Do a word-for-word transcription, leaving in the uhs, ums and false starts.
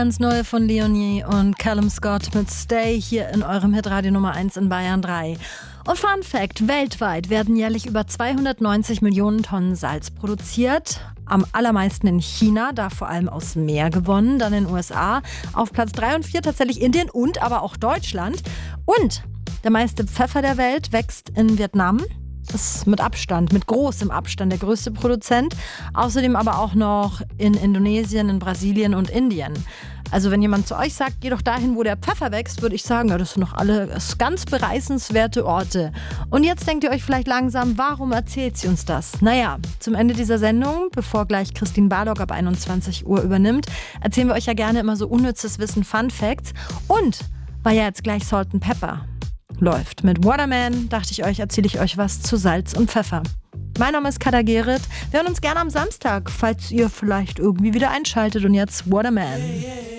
Ganz neue von Leonie und Callum Scott mit Stay hier in eurem Hitradio Nummer eins in Bayern drei. Und Fun Fact, weltweit werden jährlich über zweihundertneunzig Millionen Tonnen Salz produziert. Am allermeisten in China, da vor allem aus Meer gewonnen, dann in den U S A. Auf Platz drei und vier tatsächlich Indien und aber auch Deutschland. Und der meiste Pfeffer der Welt wächst in Vietnam. Das ist mit Abstand, mit großem Abstand der größte Produzent. Außerdem aber auch noch in Indonesien, in Brasilien und Indien. Also wenn jemand zu euch sagt, geh doch dahin, wo der Pfeffer wächst, würde ich sagen, ja, das sind doch alles ganz bereisenswerte Orte. Und jetzt denkt ihr euch vielleicht langsam, warum erzählt sie uns das? Naja, zum Ende dieser Sendung, bevor gleich Christine Barlock ab einundzwanzig Uhr übernimmt, erzählen wir euch ja gerne immer so unnützes Wissen, Fun Facts. Und weil ja jetzt gleich Salt and Pepper läuft mit Waterman, dachte ich euch, erzähle ich euch was zu Salz und Pfeffer. Mein Name ist Kada Gerrit. Wir hören uns gerne am Samstag, falls ihr vielleicht irgendwie wieder einschaltet. Und jetzt Waterman.